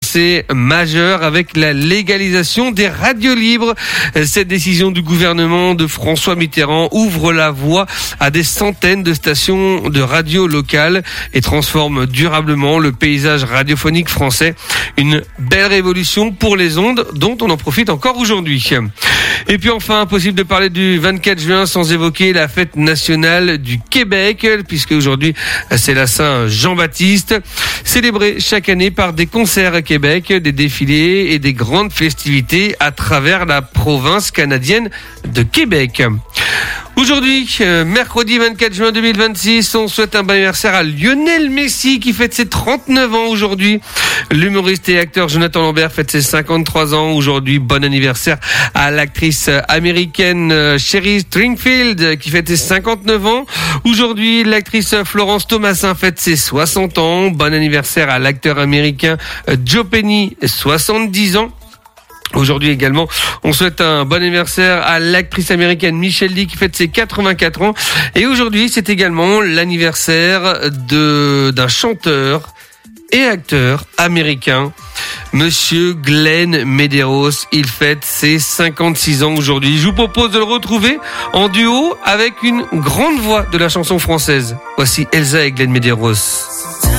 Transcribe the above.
avancée majeure avec la légalisation des radios libres. Cette décision du gouvernement de François Mitterrand ouvre la voie à des centaines de stations de radio locales et transforme durablement le paysage radiophonique français. Une belle révolution pour les ondes dont on en profite encore aujourd'hui. Et puis enfin, impossible de parler du 24 juin sans évoquer la fête nationale du Québec, puisque aujourd'hui c'est la Saint-Jean-Baptiste, célébrée chaque année par des concerts à Québec, des défilés et des grandes festivités à travers la province canadienne de Québec. Aujourd'hui, mercredi 24 juin 2026, on souhaite un bon anniversaire à Lionel Messi qui fête ses 39 ans aujourd'hui. L'humoriste et acteur Jonathan Lambert fête ses 53 ans aujourd'hui. Bon anniversaire à l'actrice américaine Sherry Stringfield qui fête ses 59 ans. Aujourd'hui, l'actrice Florence Thomasin fête ses 60 ans. Bon anniversaire à l'acteur américain Joe Penny, 70 ans. Aujourd'hui également, on souhaite un bon anniversaire à l'actrice américaine Michelle Lee qui fête ses 84 ans. Et aujourd'hui, c'est également l'anniversaire d'un chanteur et acteur américain, Monsieur Glenn Medeiros. Il fête ses 56 ans aujourd'hui. Je vous propose de le retrouver en duo avec une grande voix de la chanson française. Voici Elsa et Glenn Medeiros.